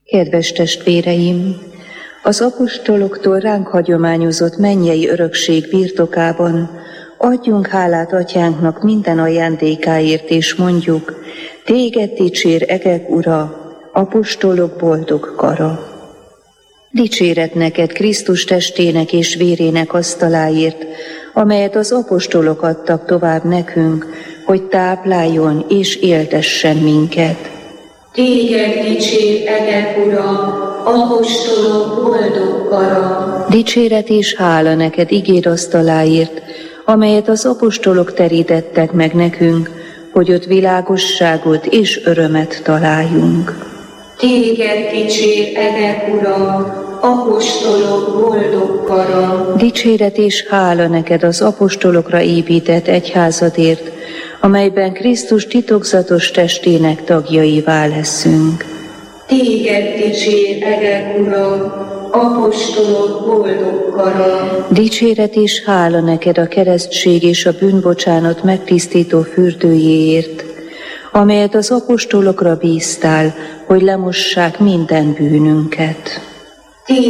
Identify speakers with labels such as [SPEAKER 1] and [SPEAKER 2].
[SPEAKER 1] Kedves testvéreim! Az apostoloktól ránk hagyományozott mennyei örökség birtokában adjunk hálát Atyánknak minden ajándékáért, és mondjuk: Téged dicsér egek Ura, apostolok boldog kara. Dicséret neked Krisztus testének és vérének asztaláért, amelyet az apostolok adtak tovább nekünk, hogy tápláljon és éltessen minket.
[SPEAKER 2] Téged dicsér egek Ura, apostolok boldog kara.
[SPEAKER 1] Dicséret és hála neked igéd asztaláért, amelyet az apostolok terítettek meg nekünk, hogy ott világosságot és örömet találjunk.
[SPEAKER 2] Téged dicsér egek Ura, apostolok boldog kara.
[SPEAKER 1] Dicséret és hála neked az apostolokra épített egyházadért, amelyben Krisztus titokzatos testének tagjaivá leszünk.
[SPEAKER 2] Téged dicsér egek Ura, apostolok boldog kara.
[SPEAKER 1] Dicséret és hála neked a keresztség és a bűnbocsánat megtisztító fürdőjéért, amelyet az apostolokra bíztál, hogy lemossák minden bűnünket.